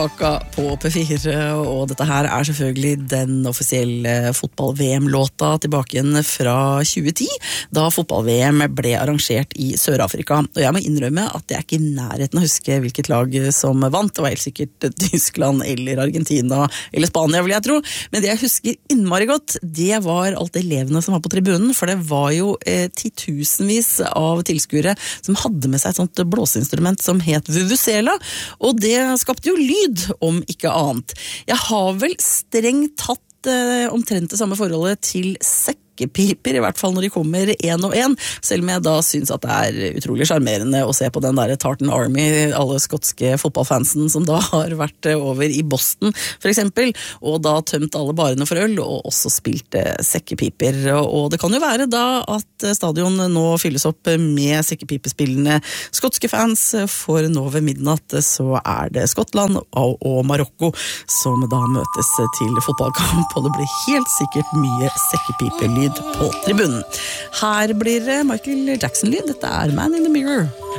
På P4, og dette her selvfølgelig den offisielle fotball-VM-låta tilbake igjen fra 2010, da fotball-VM ble arrangert i Sør-Afrika. Og jeg må innrømme at jeg ikke i nærheten av å huske hvilket lag som vant. Det var helt sikkert Tyskland eller Argentina eller Spania, vil jeg tro. Men det jeg husker innmari godt, det var alt elevene som var på tribunen, for det var jo titusenvis av tilskuere som hadde med seg et sånt blåseinstrument som het vuvuzela, og det skapte jo lyd om ikke annet. Jeg har vel strengt tatt omtrent det samme forholdet til sekkepiper, i hvert fall når de kommer en og en, selv om jeg da synes at det utrolig charmerende å se på den der Tartan Army, alle skotske fotballfansen som da har vært over i Boston, for eksempel, og da tømt alle barene for øl, og også spilt sekkepiper. Og det kan jo være da at stadion nå fylles opp med sekkepipespillende skotske fans, for nå ved midnatt så det Skottland og Marokko som da møtes til fotballkamp, og det blir helt sikkert mye sekkepipelyd på tribunen. Her blir Michael Jackson-lyd. Dette Man in the Mirror.